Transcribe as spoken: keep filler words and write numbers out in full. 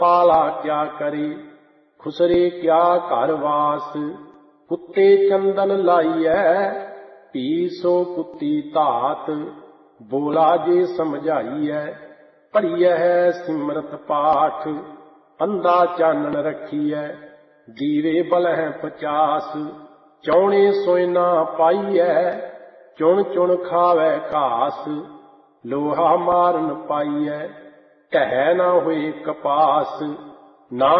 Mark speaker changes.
Speaker 1: पाला क्या करे, खुसरे क्या घर वास। कुत्ते चंदन लाइए, पी सो कुत्ती तात। बोला जे समझाइए, पढ़िए सिमरत पाठ। अंधा चानन रखिए, दीवे बल है पचास। चौने सोयना पाइए, चुन चुन खावे घास। लोहा मारन पाइए, ढह ना होए कपास। ना